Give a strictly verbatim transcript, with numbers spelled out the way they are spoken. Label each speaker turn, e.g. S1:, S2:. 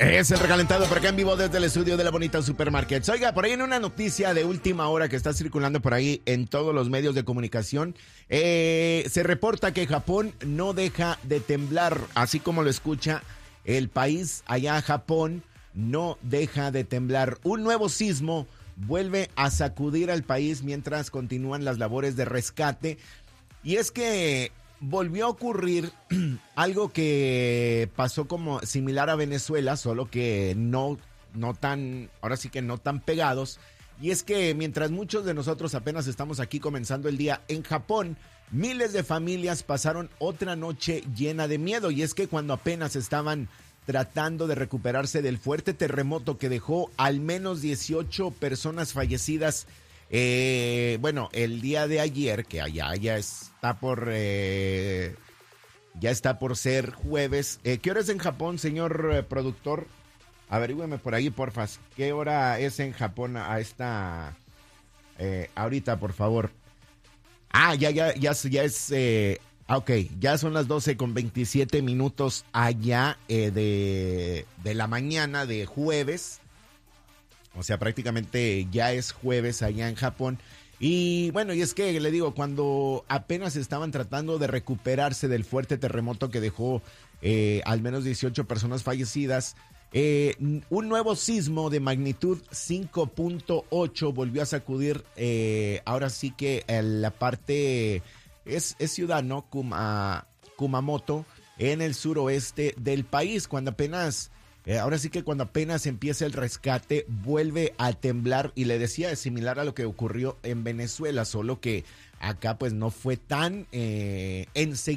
S1: Es el recalentado por acá en vivo desde el estudio de la bonita Supermarkets. Oiga, por ahí en una noticia de última hora que está circulando por ahí en todos los medios de comunicación, eh, se reporta que Japón no deja de temblar, así como lo escucha, el país allá Japón no deja de temblar. Un nuevo sismo vuelve a sacudir al país mientras continúan las labores de rescate. Y es que volvió a ocurrir algo que pasó como similar a Venezuela, solo que no, no tan, ahora sí que no tan pegados. Y es que mientras muchos de nosotros apenas estamos aquí comenzando el día, en Japón, miles de familias pasaron otra noche llena de miedo. Y es que cuando apenas estaban tratando de recuperarse del fuerte terremoto que dejó al menos dieciocho personas fallecidas, Eh, bueno, el día de ayer, que allá ya está por eh, ya está por ser jueves. Eh, ¿Qué hora es en Japón, señor eh, productor? Averígüeme por ahí, porfa. ¿Qué hora es en Japón a esta eh, ahorita, por favor? Ah, ya, ya, ya, ya es. Eh, ok, ya son las doce con veintisiete minutos allá eh, de, de la mañana de jueves. O sea, prácticamente ya es jueves allá en Japón. Y bueno, y es que le digo, cuando apenas estaban tratando de recuperarse del fuerte terremoto que dejó eh, al menos dieciocho personas fallecidas, eh, un nuevo sismo de magnitud cinco punto ocho volvió a sacudir, eh, ahora sí que en la parte, es, es ciudad, ¿no? Kuma, Kumamoto, en el suroeste del país, cuando apenas... Eh, ahora sí que cuando apenas empieza el rescate vuelve a temblar, y le decía, es similar a lo que ocurrió en Venezuela, solo que acá pues no fue tan eh, enseguida.